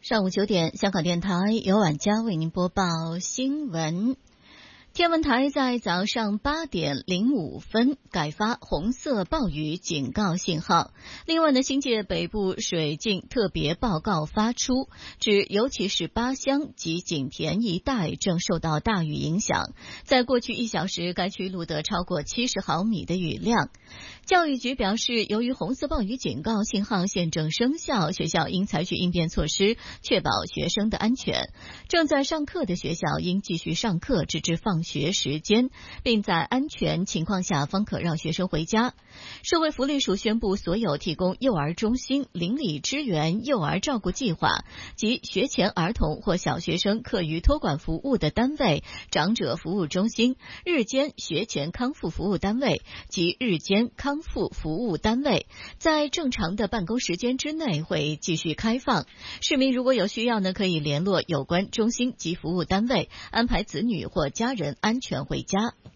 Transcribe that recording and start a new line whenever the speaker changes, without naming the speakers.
上午9点，香港电台由婉佳为您播报新闻。天文台在早上8点05分改发红色暴雨警告信号。另外呢，新界北部水浸特别报告发出，指尤其是八乡及景田一带正受到大雨影响，在过去1小时，该区录得超过70毫米的雨量。教育局表示，由于红色暴雨警告信号现正生效，学校应采取应变措施，确保学生的安全。正在上课的学校应继续上课，直至放学时间，并在安全情况下方可让学生回家。社会福利署宣布，所有提供幼儿中心、邻里支援幼儿照顾计划及学前儿童或小学生课余托管服务的单位、长者服务中心、日间学前康复服务单位及日间康复服务单位，在正常的办公时间之内会继续开放。市民如果有需要呢，可以联络有关中心及服务单位，安排子女或家人安全回家。